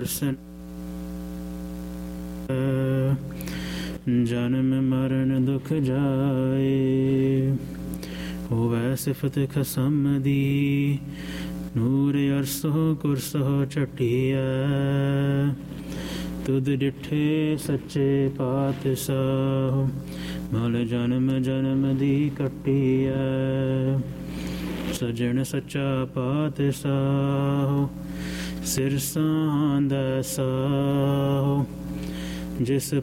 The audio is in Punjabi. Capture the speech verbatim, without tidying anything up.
ਦਰਸ਼ਨ ਜਨਮ ਮਰਨ ਦੁਖ ਜਾਏ। ਹੋਵੈ ਸਿਫਤ ਖਸਮ ਦੀ ਨੂਰ ਅਰਸੋ ਕੁਰਸੋ ਝਟੀਐ। ਤੁਧ ਡਿਠੇ ਸੱਚੇ ਪਾਤਸ਼ਾਹ ਮਲ ਜਨਮ ਜਨਮ ਦੀ ਕੱਟੀਐ। ਸਜਣ ਸੱਚਾ ਪਾਤਸ਼ਾਹ ਸਿਰ ਸਾਂਦੈ ਸਾਹੁ ਜਿਸ